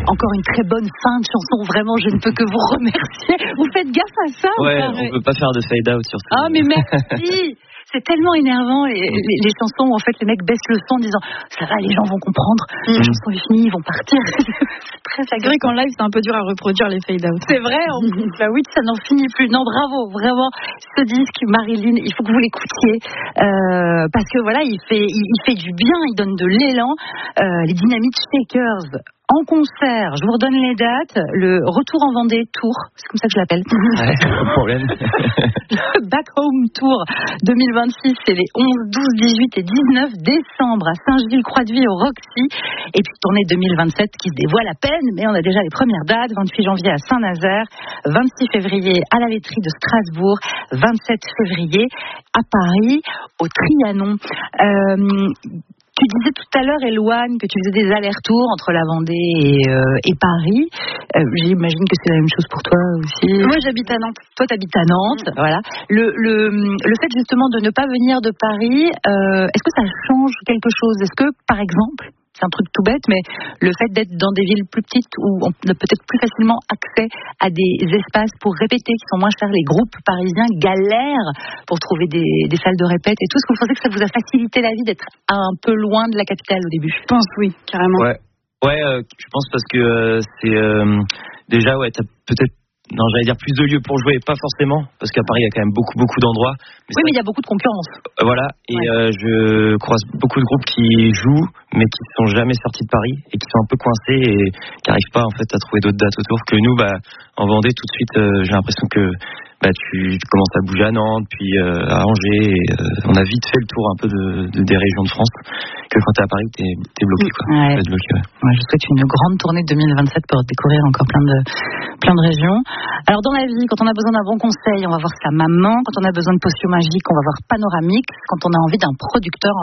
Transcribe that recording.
Encore une très bonne fin de chanson. Vraiment, je ne peux que vous remercier. Vous faites gaffe à ça? Ouais, on peut pas faire de fade out sur ça. Ah, mais merci. C'est tellement énervant les chansons où en fait les mecs baissent le son en disant ça va, les gens vont comprendre, la chanson est finie, ils vont partir. C'est vrai qu'en live c'est un peu dur à reproduire les fade out. C'est vrai, bah oui, ça n'en finit plus. Non, bravo, vraiment, ce disque Marilyn, il faut que vous l'écoutiez parce que voilà, il fait du bien, il donne de l'élan. Les Dynamite Shakers en concert, je vous redonne les dates. Le Retour en Vendée Tour, c'est comme ça que je l'appelle. Ouais, pas de problème. Le Back Home Tour 2026, c'est les 11, 12, 18 et 19 décembre à Saint-Gilles-Croix-de-Vie au Roxy. Et puis tournée 2027 qui se dévoile à peine, mais on a déjà les premières dates. 28 janvier à Saint-Nazaire, 26 février à la laiterie de Strasbourg, 27 février à Paris, au Trianon. Tu disais tout à l'heure, Elouane, que tu faisais des allers-retours entre la Vendée et Paris. J'imagine que c'est la même chose pour toi aussi. Moi, j'habite à Nantes. Toi, t'habites à Nantes, voilà. Le fait justement de ne pas venir de Paris, est-ce que ça change quelque chose? Est-ce que, par exemple, c'est un truc tout bête, mais le fait d'être dans des villes plus petites où on a peut-être plus facilement accès à des espaces pour répéter qui sont moins chers, les groupes parisiens galèrent pour trouver des salles de répète et tout. Est-ce que vous pensez que ça vous a facilité la vie d'être un peu loin de la capitale au début? Je pense oui, carrément. Ouais, je pense parce que c'est déjà t'as peut-être. Non, j'allais dire plus de lieux pour jouer, pas forcément, parce qu'à Paris il y a quand même beaucoup d'endroits. Mais il y a beaucoup de concurrence. Voilà, et je croise beaucoup de groupes qui jouent, mais qui ne sont jamais sortis de Paris et qui sont un peu coincés et qui n'arrivent pas en fait à trouver d'autres dates autour. Que nous, en Vendée, tout de suite, j'ai l'impression que tu commences à bouger à Nantes, puis à Angers. Et, on a vite fait le tour un peu des régions de France. Que quand t'es à Paris, t'es bloqué, quoi. Ouais. T'es bloqué, ouais. Ouais, je souhaite une grande tournée de 2027 pour découvrir encore plein de régions. Alors dans la vie, quand on a besoin d'un bon conseil, on va voir sa maman. Quand on a besoin de potions magiques, on va voir Panoramix. Quand on a envie d'un producteur,